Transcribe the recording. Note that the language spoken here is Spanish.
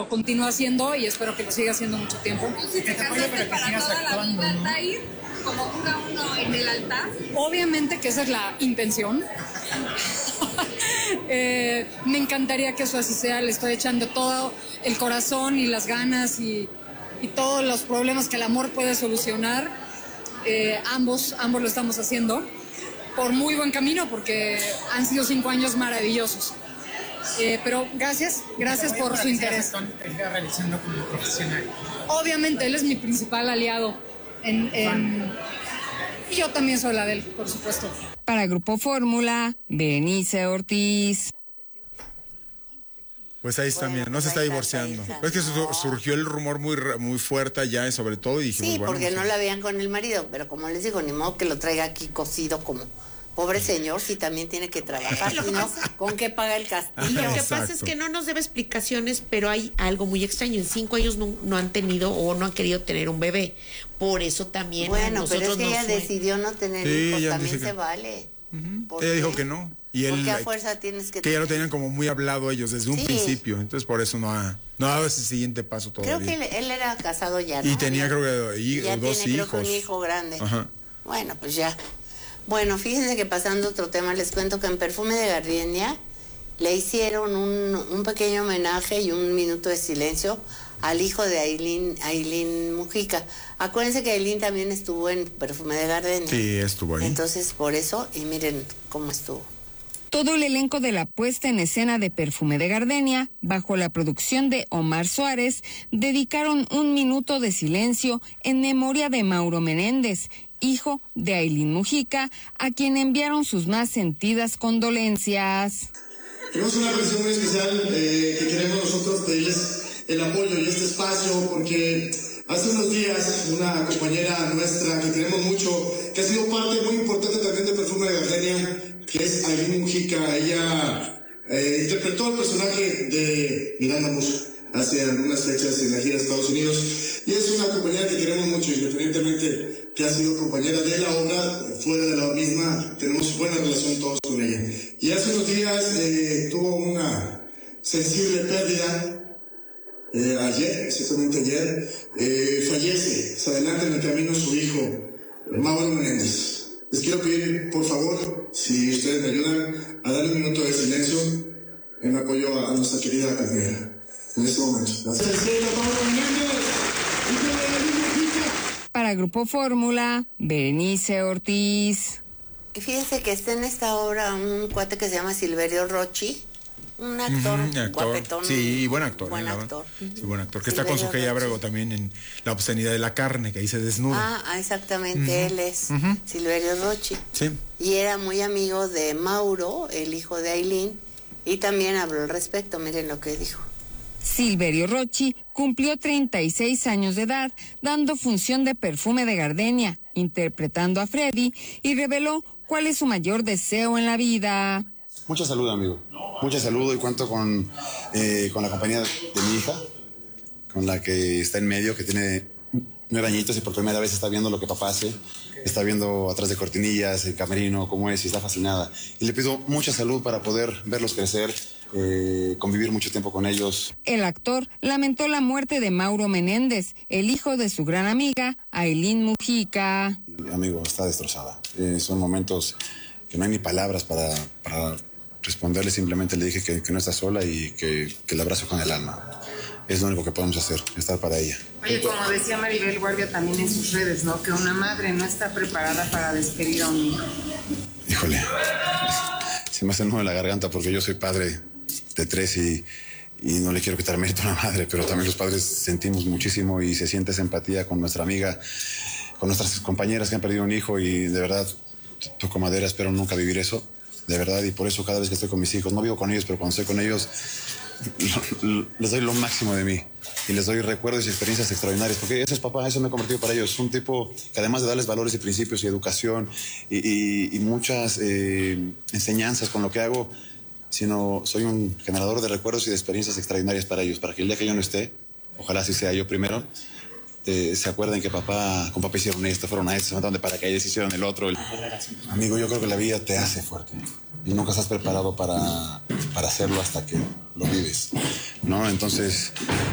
lo continúa haciendo y espero que lo siga haciendo mucho tiempo. ¿Y te casaste para toda la vida, Altair? Como ponga uno en el altar. Obviamente que esa es la intención. Me encantaría que eso así sea. Le estoy echando todo el corazón y las ganas y todos los problemas que el amor puede solucionar. Ambos lo estamos haciendo por muy buen camino, porque han sido 5 años maravillosos. Pero gracias por su interés. Realizando como profesional. Obviamente él es mi principal aliado y yo también soy la de él, por supuesto. Para Grupo Fórmula, Berenice Ortiz. Pues ahí está, mira, no se está divorciando. Es que surgió el rumor muy fuerte allá, sobre todo, y dijimos, sí, bueno, porque no la veían con el marido, pero como les digo, ni modo que lo traiga aquí cocido como pobre señor, si también tiene que trabajar, si no, ¿con qué paga el castigo? Lo que pasa es que no nos debe explicaciones, pero hay algo muy extraño. En 5 años no han tenido o no han querido tener un bebé. Por eso también bueno, pero es que ella decidió no tener hijos, también se vale. Ella dijo que no. Y él, porque a fuerza tienes que ya lo tenían como muy hablado ellos desde un principio, entonces por eso no ha dado ese siguiente paso todavía. Creo que él era casado ya, ¿no? Y tenía creo que ya dos tiene, hijos. Creo que un hijo grande. Ajá. Bueno, pues ya. Bueno, fíjense que pasando a otro tema, les cuento que en Perfume de Gardenia le hicieron un pequeño homenaje y un minuto de silencio al hijo de Ailín Mujica. Acuérdense que Ailín también estuvo en Perfume de Gardenia. Sí, estuvo ahí. Entonces, por eso, y miren cómo estuvo. Todo el elenco de la puesta en escena de Perfume de Gardenia, bajo la producción de Omar Suárez, dedicaron un minuto de silencio en memoria de Mauro Menéndez, hijo de Ailín Mujica, a quien enviaron sus más sentidas condolencias. Tenemos una canción muy especial que queremos nosotros pedirles el apoyo y este espacio, porque hace unos días una compañera nuestra que queremos mucho, que ha sido parte muy importante también de Perfume de Gardenia, que es Ailín Mujica, ella interpretó el personaje de Miranda Musso hace algunas fechas en la gira de Estados Unidos, y es una compañera que queremos mucho, independientemente que ha sido compañera de la obra, fuera de la misma, tenemos buena relación todos con ella. Y hace unos días tuvo una sensible pérdida, exactamente ayer, fallece, se adelanta en el camino su hijo, Mauro Menéndez. Les quiero pedir, por favor, si ustedes me ayudan, a darle un minuto de silencio en apoyo a nuestra querida Carmela, en este momento. Gracias. Para Grupo Fórmula, Berenice Ortiz. Y fíjense que está en esta obra un cuate que se llama Silverio Rochi, un actor, guapetón. Sí, buen actor. Buen actor. Sí, buen actor. Que está con Sujei Abrego también en La obscenidad de la carne, que ahí se desnuda. Exactamente, él es Silverio Rochi. Sí. Y era muy amigo de Mauro, el hijo de Ailín, y también habló al respecto, miren lo que dijo. Silverio Rochi cumplió 36 años de edad, dando función de Perfume de Gardenia, interpretando a Freddy, y reveló cuál es su mayor deseo en la vida. Mucha salud, amigo. Mucha salud, y cuento con la compañía de mi hija, con la que está en medio, que tiene 9 añitos y por primera vez está viendo lo que papá hace. Está viendo atrás de cortinillas, el camerino, cómo es, y está fascinada. Y le pido mucha salud para poder verlos crecer, convivir mucho tiempo con ellos. El actor lamentó la muerte de Mauro Menéndez, el hijo de su gran amiga, Ailín Mujica. Amigo, está destrozada. Son momentos que no hay ni palabras para responderle. Simplemente le dije que no está sola y que la abrazo con el alma. Es lo único que podemos hacer, estar para ella. Oye, como decía Maribel Guardia también en sus redes, ¿no? Que una madre no está preparada para despedir a un hijo. Híjole, se me hace el nudo en la garganta porque yo soy padre de 3 y no le quiero quitar mérito a la madre, pero también los padres sentimos muchísimo y se siente esa empatía con nuestra amiga, con nuestras compañeras que han perdido un hijo, y de verdad toco madera, espero nunca vivir eso, de verdad, y por eso cada vez que estoy con mis hijos, no vivo con ellos, pero cuando estoy con ellos les doy lo máximo de mí y les doy recuerdos y experiencias extraordinarias, porque eso es papá, eso me he convertido para ellos, un tipo que además de darles valores y principios y educación y muchas enseñanzas con lo que hago, sino soy un generador de recuerdos y de experiencias extraordinarias para ellos, para que el día que yo no esté, ojalá así sea yo primero, se acuerden que con papá hicieron esto, fueron a esto, se mataron de paracaídas, hicieron el otro. Amigo, yo creo que la vida te hace fuerte y nunca estás preparado para hacerlo hasta que lo vives, ¿no? Entonces